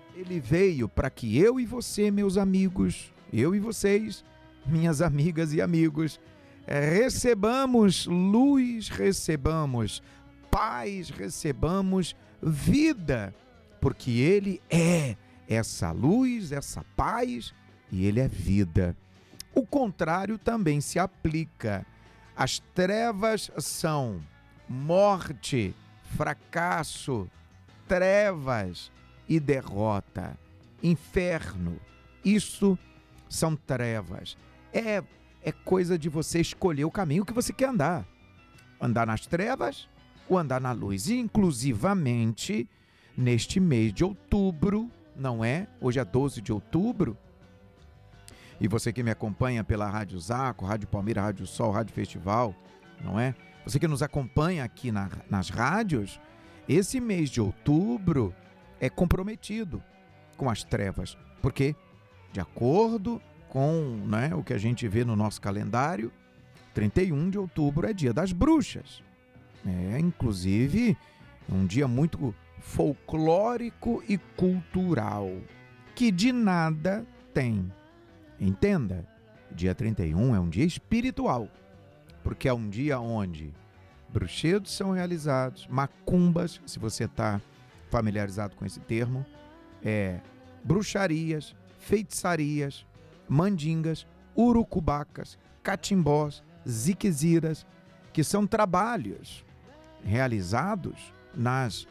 Ele veio para que eu e você, meus amigos, eu e vocês, minhas amigas e amigos, recebamos luz, recebamos paz, recebamos vida, porque Ele é essa luz, essa paz, e Ele é vida. O contrário também se aplica. As trevas são morte, fracasso, trevas e derrota, inferno. Isso são trevas. É coisa de você escolher o caminho que você quer andar. Andar nas trevas ou andar na luz. E, inclusivamente, neste mês de outubro, não é? Hoje é 12 de outubro. E você que me acompanha pela Rádio Zaco, Rádio Palmira, Rádio Sol, Rádio Festival, não é? Você que nos acompanha aqui nas rádios, esse mês de outubro é comprometido com as trevas. Por quê? De acordo com, né, o que a gente vê no nosso calendário, 31 de outubro é dia das bruxas. É, inclusive, um dia muito folclórico e cultural, que de nada tem. Entenda, dia 31 é um dia espiritual, porque é um dia onde bruxedos são realizados, macumbas, se você está familiarizado com esse termo, bruxarias, feitiçarias, mandingas, urucubacas, catimbós, ziquiziras, que são trabalhos realizados nas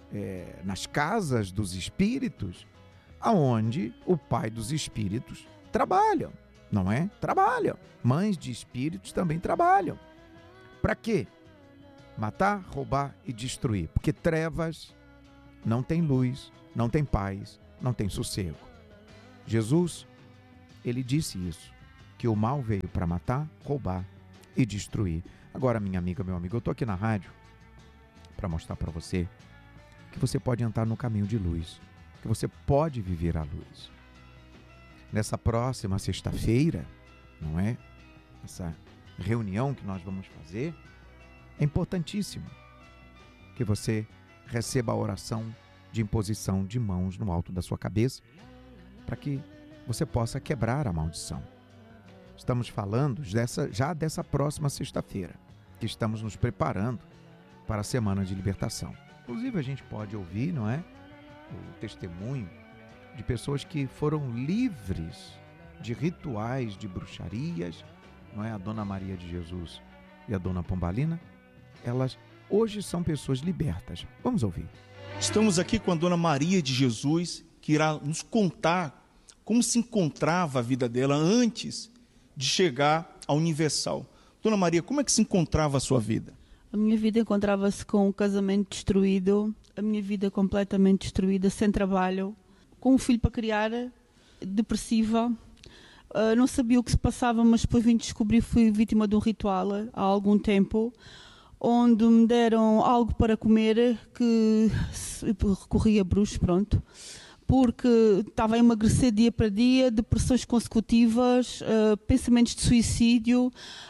casas dos espíritos, aonde o pai dos espíritos trabalham, não é? Trabalham. Mães de espíritos também trabalham. Para quê? Matar, roubar e destruir. Porque trevas não tem luz, não tem paz, não tem sossego. Jesus, ele disse isso, que o mal veio para matar, roubar e destruir. Agora, minha amiga, meu amigo, eu estou aqui na rádio para mostrar para você que você pode entrar no caminho de luz, que você pode viver a luz. Nessa próxima sexta-feira, não é? Essa reunião que nós vamos fazer, é importantíssimo que você receba a oração de imposição de mãos no alto da sua cabeça, para que você possa quebrar a maldição. Estamos falando já dessa próxima sexta-feira, que estamos nos preparando para a Semana de Libertação. Inclusive, a gente pode ouvir, não é? O testemunho de pessoas que foram livres de rituais, de bruxarias, não é? A Dona Maria de Jesus e a Dona Pombalina, elas hoje são pessoas libertas. Vamos ouvir. Estamos aqui com a Dona Maria de Jesus, que irá nos contar como se encontrava a vida dela antes de chegar à Universal. Dona Maria, como é que se encontrava a sua vida? A minha vida encontrava-se com um casamento destruído, a minha vida completamente destruída, sem trabalho, com um filho para criar, depressiva, não sabia o que se passava, mas depois vim descobrir, fui vítima de um ritual há algum tempo, onde me deram algo para comer, que recorri a bruxos, pronto, porque estava a emagrecer dia para dia, depressões consecutivas, pensamentos de suicídio,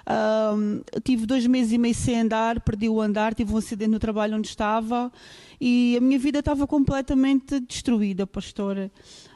tive 2 meses e meio sem andar, perdi o andar, tive um acidente no trabalho onde estava e a minha vida estava completamente destruída, pastora.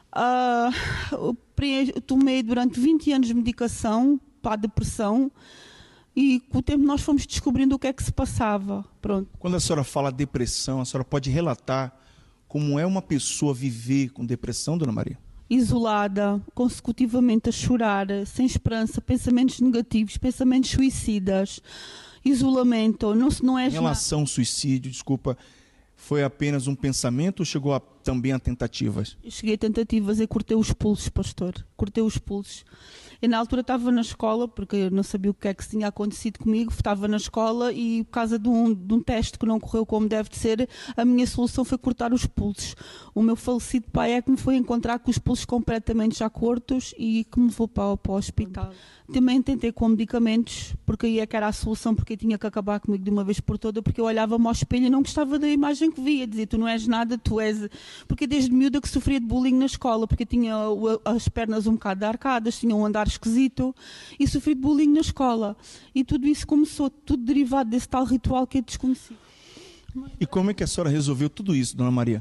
Tomei durante 20 anos de medicação para a depressão e com o tempo nós fomos descobrindo o que é que se passava. Pronto. Quando a senhora fala depressão, a senhora pode relatar como é uma pessoa viver com depressão, Dona Maria? Isolada, consecutivamente a chorar, sem esperança, pensamentos negativos, pensamentos suicidas, isolamento, não é... Em relação ao suicídio, desculpa, foi apenas um pensamento ou chegou também a tentativas? Eu cheguei a tentativas e cortei os pulsos, pastor, cortei os pulsos. Eu na altura estava na escola, porque eu não sabia o que é que tinha acontecido comigo, estava na escola e por causa de um teste que não correu como deve de ser, a minha solução foi cortar os pulsos. O meu falecido pai é que me foi encontrar com os pulsos completamente já cortos e que me levou para o hospital. Também tentei com medicamentos, porque aí é que era a solução, porque eu tinha que acabar comigo de uma vez por toda, porque eu olhava-me ao espelho e não gostava da imagem que via, dizia, tu não és nada, tu és... Porque desde miúda que sofria de bullying na escola, porque tinha as pernas um bocado arcadas, tinha um andar esquisito e sofri de bullying na escola. E tudo isso começou, tudo derivado desse tal ritual que eu desconheci. E como é que a senhora resolveu tudo isso, Dona Maria?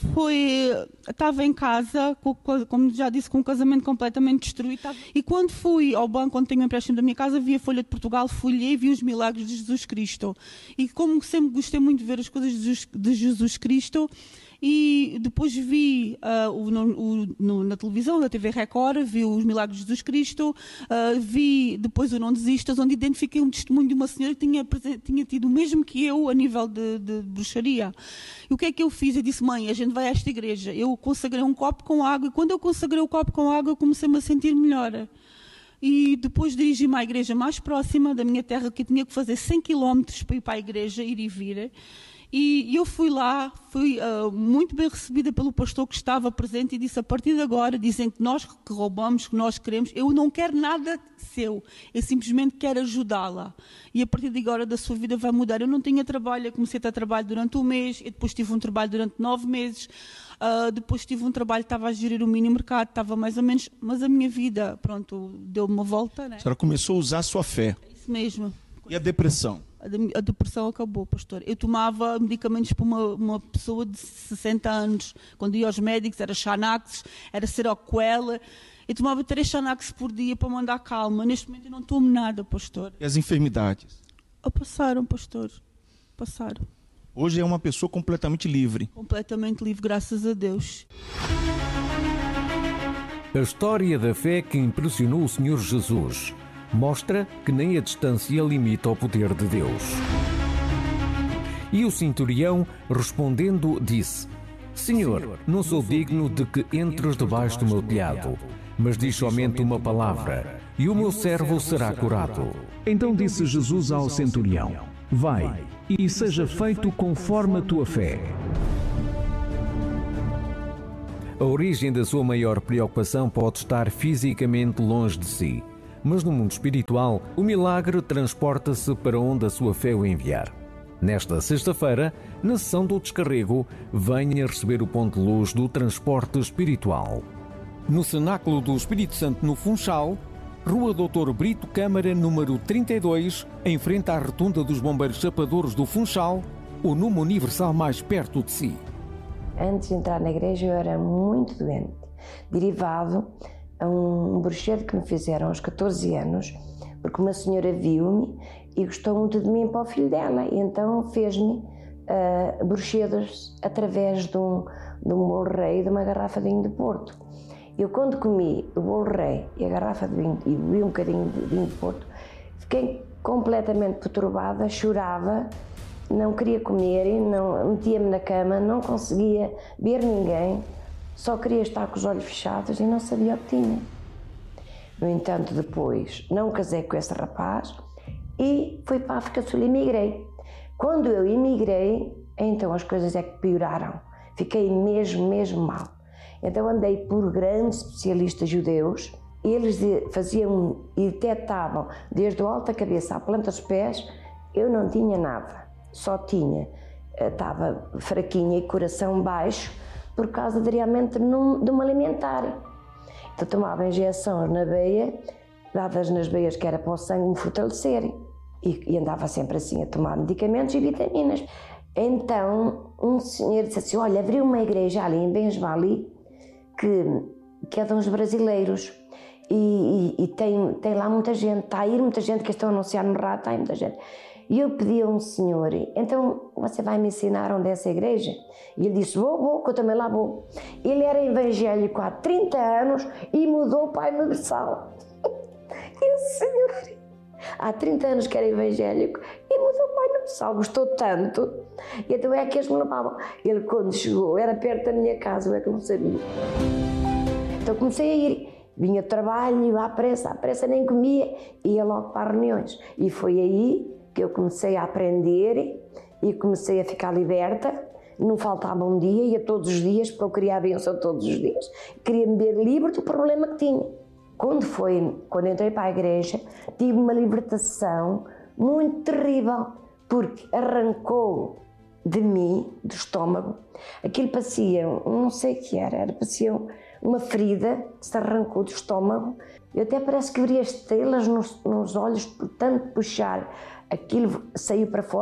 Estava em casa, como já disse, com um casamento completamente destruído. E quando fui ao banco onde tenho o empréstimo da minha casa, vi a Folha de Portugal, folhei e vi os milagres de Jesus Cristo. E como sempre gostei muito de ver as coisas de Jesus Cristo, e depois vi na televisão, na TV Record, vi os milagres de Jesus Cristo, vi depois o Não Desistas, onde identifiquei um testemunho de uma senhora que tinha tido o mesmo que eu a nível de bruxaria. E o que é que eu fiz? Eu disse: mãe, a gente vai a esta igreja. Eu consagrei um copo com água, e quando eu consagrei o copo com água, eu comecei-me a sentir melhor. E depois dirigi-me à igreja mais próxima da minha terra, que eu tinha que fazer 100 km para ir para a igreja, ir e vir. E eu fui lá, fui muito bem recebida pelo pastor que estava presente, e disse: a partir de agora, dizem que nós que roubamos, que nós queremos, eu não quero nada seu, eu simplesmente quero ajudá-la. E a partir de agora da sua vida vai mudar. Eu não tinha trabalho, eu comecei a ter trabalho durante um mês, e depois tive um trabalho durante 9 meses, depois tive um trabalho, estava a gerir o mini mercado, estava mais ou menos, mas a minha vida, pronto, deu uma volta, né? A senhora começou a usar a sua fé. É isso mesmo. E a depressão? A depressão acabou, pastor. Eu tomava medicamentos para uma pessoa de 60 anos. Quando ia aos médicos, era Xanax, era Seroquel. Eu tomava 3 Xanax por dia para mandar calma. Neste momento eu não tomo nada, pastor. E as enfermidades? Passaram, pastor. Passaram. Hoje é uma pessoa completamente livre. Completamente livre, graças a Deus. A história da fé que impressionou o Senhor Jesus mostra que nem a distância limita o poder de Deus. E o centurião, respondendo, disse: Senhor, não sou digno de que entres debaixo do meu telhado, mas diz somente uma palavra, e o meu servo será curado. Então disse Jesus ao centurião: Vai, e seja feito conforme a tua fé. A origem da sua maior preocupação pode estar fisicamente longe de si, mas no mundo espiritual, o milagre transporta-se para onde a sua fé o enviar. Nesta sexta-feira, na sessão do descarrego, venha receber o ponto de luz do transporte espiritual. No Cenáculo do Espírito Santo, no Funchal, Rua Doutor Brito Câmara, número 32, em frente à Rotunda dos Bombeiros Chapadores do Funchal, o número universal mais perto de si. Antes de entrar na igreja, eu era muito doente, derivado a um bruxedo que me fizeram aos 14 anos, porque uma senhora viu-me e gostou muito de mim para o filho dela, e então fez-me bruxedos através de um bolo rei e de uma garrafa de vinho de Porto. Eu, quando comi o bolo rei e a garrafa de vinho e bebi um bocadinho de vinho de Porto, fiquei completamente perturbada, chorava, não queria comer, metia-me na cama, não conseguia ver ninguém, só queria estar com os olhos fechados e não sabia o que tinha. No entanto, depois não casei com esse rapaz e fui para a África do Sul e emigrei. Quando eu emigrei, então as coisas é que pioraram. Fiquei mesmo mal. Então andei por grandes especialistas judeus, eles faziam e detectavam desde o alto da cabeça à planta dos pés. Eu não tinha nada, só estava fraquinha e coração baixo, por causa realmente de me alimentar. Então tomava injeções na veia, dadas nas veias que era para o sangue me fortalecer, e andava sempre assim a tomar medicamentos e vitaminas. Então um senhor disse assim: olha, abriu uma igreja ali em Benjamali que é de uns brasileiros, e tem lá muita gente, está a ir muita gente, que estão a anunciar no rádio, está aí muita gente. E eu pedi a um senhor: então você vai me ensinar onde é essa igreja? E ele disse: vou, que eu também lá vou. Ele era evangélico há 30 anos e mudou para a Universal. E o senhor, há 30 anos que era evangélico e mudou para a Universal, gostou tanto. E então é que eles me levavam. Ele, quando chegou, era perto da minha casa, eu é que não sabia. Então comecei a ir. Vinha do trabalho, à pressa nem comia, ia logo para as reuniões. E foi aí que eu comecei a aprender e comecei a ficar liberta. Não faltava um dia, ia todos os dias, porque eu queria a bênção todos os dias. Queria-me ver livre do problema que tinha. Quando entrei para a igreja, tive uma libertação muito terrível, porque arrancou de mim, do estômago, aquilo parecia, não sei o que era, parecia uma ferida que se arrancou do estômago. Eu até parece que abri as estrelas nos olhos, por tanto puxar, aquilo saiu para fora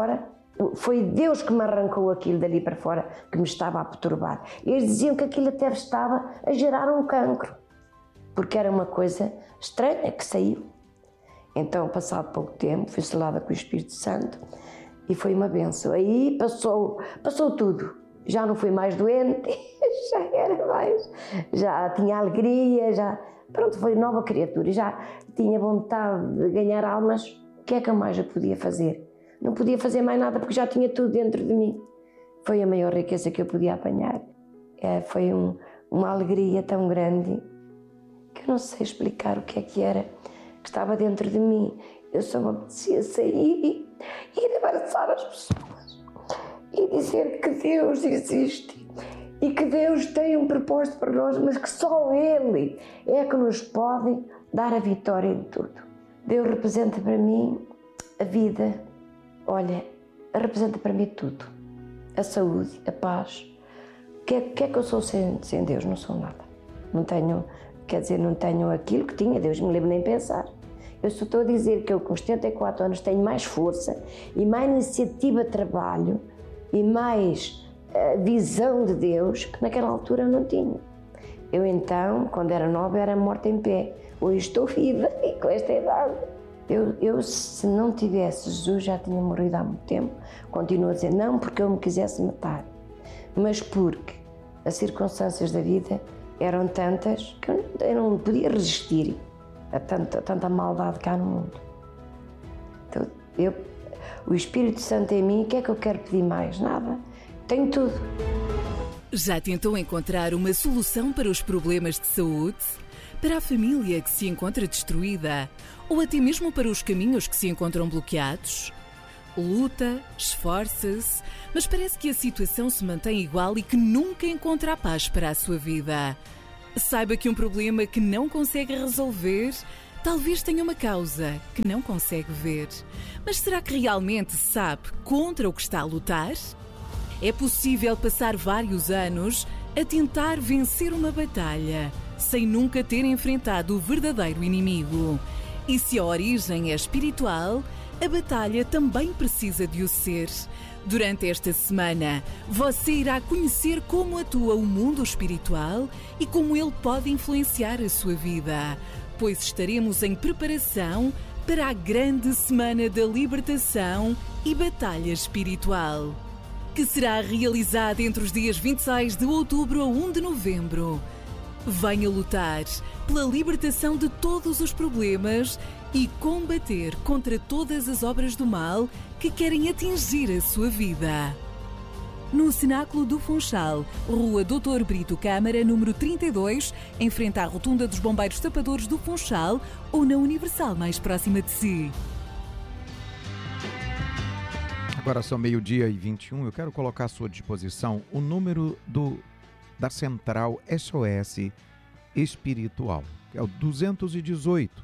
Foi Deus que me arrancou aquilo dali para fora, que me estava a perturbar. Eles diziam que aquilo até estava a gerar um cancro, porque era uma coisa estranha que saiu. Então, passado pouco tempo, fui selada com o Espírito Santo e foi uma bênção. Aí passou tudo. Já não fui mais doente, já era mais, já tinha alegria, pronto, foi nova criatura, já tinha vontade de ganhar almas. O que é que eu mais podia fazer? Não podia fazer mais nada porque já tinha tudo dentro de mim. Foi a maior riqueza que eu podia apanhar. Foi uma alegria tão grande que eu não sei explicar o que era que estava dentro de mim. Eu só me apetecia sair e abraçar as pessoas e dizer que Deus existe e que Deus tem um propósito para nós, mas que só Ele é que nos pode dar a vitória em tudo. Deus representa para mim a vida. Olha, representa para mim tudo. A saúde, a paz. O que é que eu sou sem Deus? Não sou nada. Não tenho aquilo que tinha, Deus me livre nem pensar. Eu só estou a dizer que eu com 74 anos tenho mais força e mais iniciativa de trabalho e mais visão de Deus que naquela altura eu não tinha. Eu então, quando era nova, era morta em pé. Hoje estou viva e com esta idade. Eu, se não tivesse Jesus, já tinha morrido há muito tempo. Continuo a dizer, não porque eu me quisesse matar, mas porque as circunstâncias da vida eram tantas que eu não podia resistir a tanta maldade cá no mundo. Então, o Espírito Santo em mim, o que é que eu quero pedir mais? Nada. Tenho tudo. Já tentou encontrar uma solução para os problemas de saúde? Para a família que se encontra destruída? Ou até mesmo para os caminhos que se encontram bloqueados? Luta, esforça-se, mas parece que a situação se mantém igual e que nunca encontra a paz para a sua vida. Saiba que um problema que não consegue resolver talvez tenha uma causa que não consegue ver. Mas será que realmente sabe contra o que está a lutar? É possível passar vários anos a tentar vencer uma batalha sem nunca ter enfrentado o verdadeiro inimigo. E se a origem é espiritual, a batalha também precisa de o ser. Durante esta semana, você irá conhecer como atua o mundo espiritual e como ele pode influenciar a sua vida, pois estaremos em preparação para a grande semana da libertação e batalha espiritual, que será realizada entre os dias 26 de outubro a 1 de novembro. Venha lutar pela libertação de todos os problemas e combater contra todas as obras do mal que querem atingir a sua vida. No Cenáculo do Funchal, Rua Dr. Brito Câmara, número 32, em frente à Rotunda dos Bombeiros Tapadores do Funchal, ou na Universal mais próxima de si. Agora são 12:21, eu quero colocar à sua disposição o número da Central SOS Espiritual, que é o 218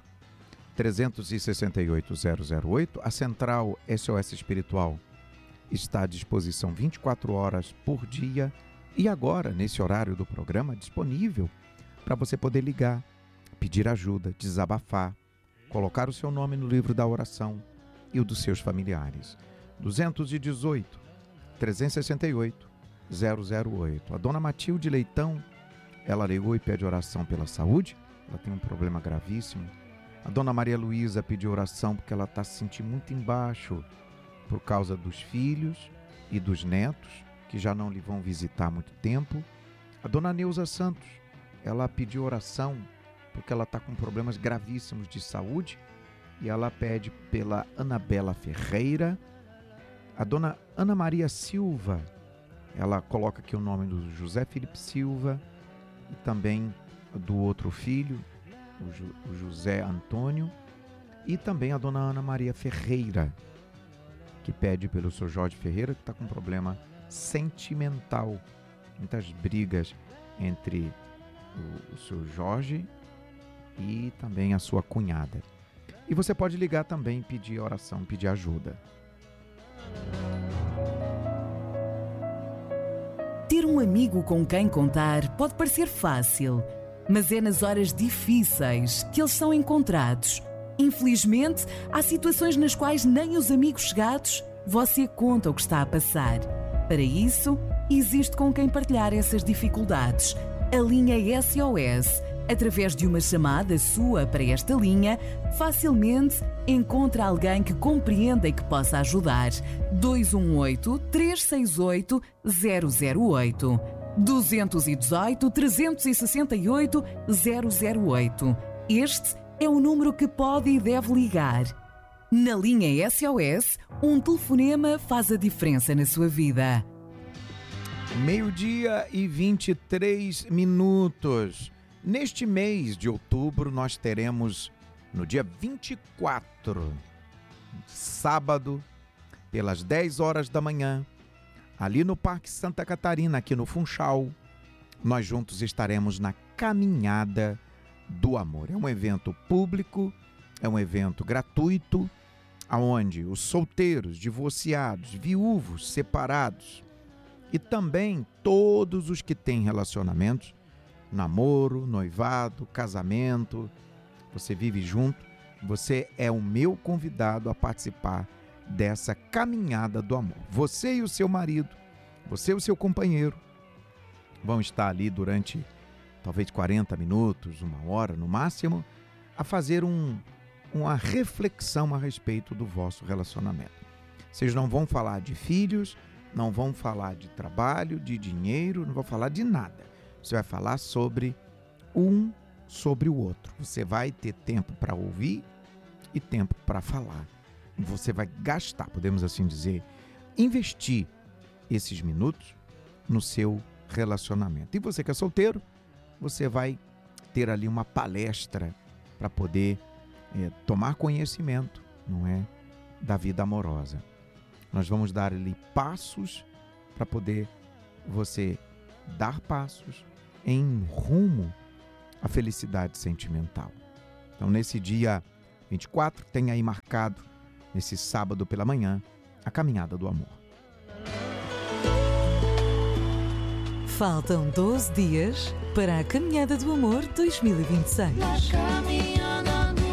368 008. A Central SOS Espiritual está à disposição 24 horas por dia e agora, nesse horário do programa, disponível para você poder ligar, pedir ajuda, desabafar, colocar o seu nome no livro da oração e o dos seus familiares. 218 368 008. A dona Matilde Leitão, ela ligou e pede oração pela saúde, ela tem um problema gravíssimo. A dona Maria Luísa pediu oração porque ela está se sentindo muito embaixo por causa dos filhos e dos netos, que já não lhe vão visitar há muito tempo. A dona Neuza Santos, ela pediu oração porque ela está com problemas gravíssimos de saúde e ela pede pela Anabela Ferreira. A dona Ana Maria Silva, ela coloca aqui o nome do José Felipe Silva e também do outro filho, o José Antônio, e também a dona Ana Maria Ferreira, que pede pelo seu Jorge Ferreira, que está com um problema sentimental, muitas brigas entre o seu Jorge e também a sua cunhada. E você pode ligar também, pedir oração, pedir ajuda. Ter um amigo com quem contar pode parecer fácil, mas é nas horas difíceis que eles são encontrados. Infelizmente, há situações nas quais nem os amigos chegados você conta o que está a passar. Para isso, existe com quem partilhar essas dificuldades. A linha SOS. Através de uma chamada sua para esta linha, facilmente encontra alguém que compreenda e que possa ajudar. 218-368-008. 218-368-008. Este é o número que pode e deve ligar. Na linha SOS, um telefonema faz a diferença na sua vida. 12:23. Neste mês de outubro, nós teremos, no dia 24, sábado, pelas 10 horas da manhã, ali no Parque Santa Catarina, aqui no Funchal, nós juntos estaremos na Caminhada do Amor. É um evento público, é um evento gratuito, onde os solteiros, divorciados, viúvos, separados e também todos os que têm relacionamentos, namoro, noivado, casamento, você vive junto, você é o meu convidado a participar dessa Caminhada do Amor. Você e o seu marido, você e o seu companheiro vão estar ali durante talvez 40 minutos, 1 hora no máximo, a fazer uma reflexão a respeito do vosso relacionamento. Vocês não vão falar de filhos, não vão falar de trabalho, de dinheiro, não vão falar de nada. Você vai falar sobre o outro. Você vai ter tempo para ouvir e tempo para falar. Você vai gastar, podemos assim dizer, investir esses minutos no seu relacionamento. E você que é solteiro, você vai ter ali uma palestra para poder tomar conhecimento, não é, da vida amorosa. Nós vamos dar ali passos para poder você dar passos em rumo à felicidade sentimental. Então, nesse dia 24, tem aí marcado, nesse sábado pela manhã, a Caminhada do Amor. Faltam 12 dias para a Caminhada do Amor 2026. Caminhada do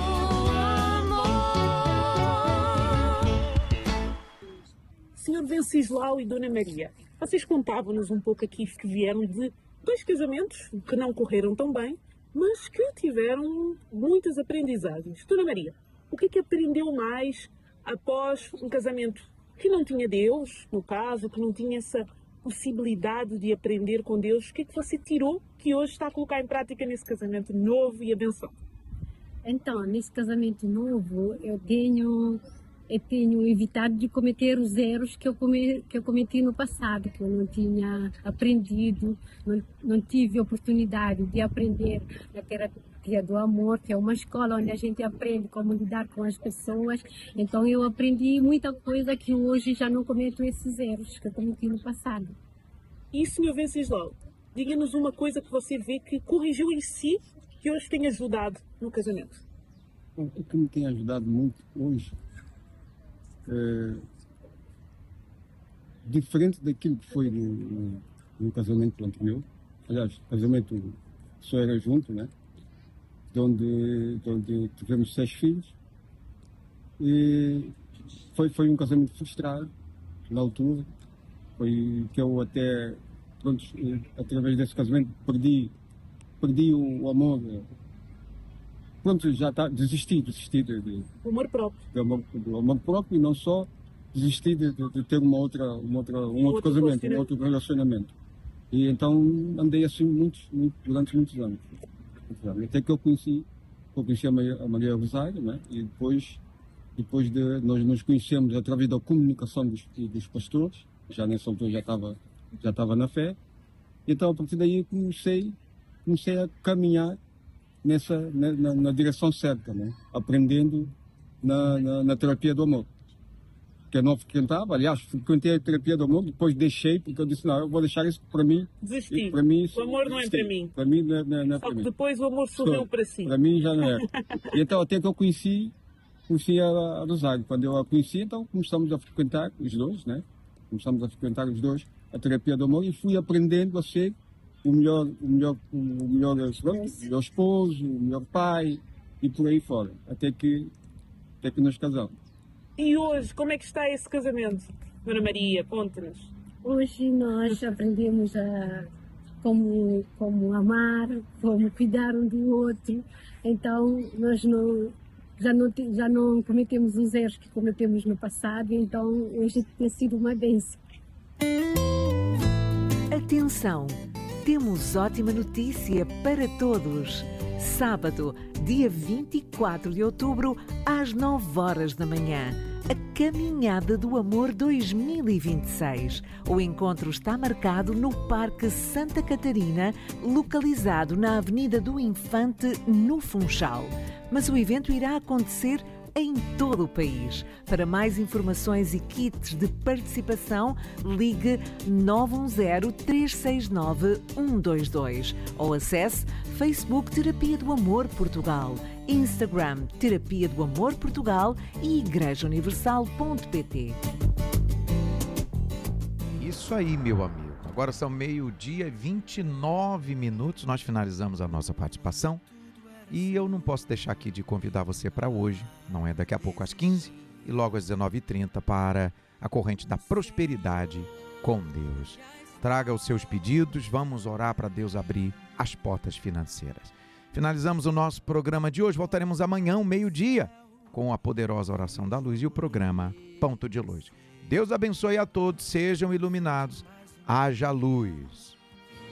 Amor. Senhor Venceslau e Dona Maria, vocês contavam-nos um pouco aqui que vieram de 2 casamentos que não correram tão bem, mas que tiveram muitas aprendizagens. Dona Maria, o que é que aprendeu mais após um casamento que não tinha Deus, no caso, que não tinha essa possibilidade de aprender com Deus? O que é que você tirou que hoje está a colocar em prática nesse casamento novo e abençoado? Então, nesse casamento novo, eu tenho evitado de cometer os erros que eu cometi no passado, que eu não tinha aprendido, não tive oportunidade de aprender na terapia do amor, que é uma escola onde a gente aprende como lidar com as pessoas. Então eu aprendi muita coisa que hoje já não cometo esses erros que eu cometi no passado. E, Sr. Venceslau, diga-nos uma coisa que você vê que corrigiu em si, que hoje tem ajudado no casamento. O que me tem ajudado muito hoje, diferente daquilo que foi no casamento anterior, aliás, o casamento só era junto, né? De onde tivemos 6 filhos, e foi um casamento frustrado na altura, foi que eu até, pronto, através desse casamento perdi o amor. Pronto, já está, desisti do amor próprio. Do amor próprio, e não só desisti de ter um outro casamento, um outro relacionamento. E então andei assim durante muitos anos. Até que eu conheci a Maria Rosário, né? E depois de nós nos conhecemos através da comunicação dos pastores, já nessa altura já estava na fé. Então a partir daí comecei a caminhar na direção certa, né? Aprendendo na terapia do amor, que eu não frequentava. Aliás, frequentei a terapia do amor, depois deixei, porque eu disse, não, eu vou deixar isso para mim. Desisti. Para mim, o amor não é para mim. Para mim não é Só para que mim. depois o amor sorriu para si. Para mim já não é. E então até que eu conheci a Rosário. Quando eu a conheci, então começamos a frequentar os dois, né? A terapia do amor, e fui aprendendo a ser o melhor esposo, o melhor pai, e por aí fora, até que nos casamos. E hoje, como é que está esse casamento? Dona Maria, conte-nos. Hoje nós aprendemos a como amar, como cuidar um do outro. Então nós já não cometemos os erros que cometemos no passado. Então hoje tem sido uma bênção. Atenção! Temos ótima notícia para todos. Sábado, dia 24 de outubro, às 9 horas da manhã. A Caminhada do Amor 2026. O encontro está marcado no Parque Santa Catarina, localizado na Avenida do Infante, no Funchal. Mas o evento irá acontecer em todo o país. Para mais informações e kits de participação, ligue 910-369-122 ou acesse Facebook Terapia do Amor Portugal, Instagram Terapia do Amor Portugal e igrejauniversal.pt. Isso aí, meu amigo. Agora são 12h e 29 minutos. Nós finalizamos a nossa participação. E eu não posso deixar aqui de convidar você para hoje, não é daqui a pouco às 15 e logo às 19h30 para a corrente da prosperidade com Deus. Traga os seus pedidos, vamos orar para Deus abrir as portas financeiras. Finalizamos o nosso programa de hoje, voltaremos amanhã, ao meio-dia, com a poderosa oração da luz e o programa Ponto de Luz. Deus abençoe a todos, sejam iluminados, haja luz.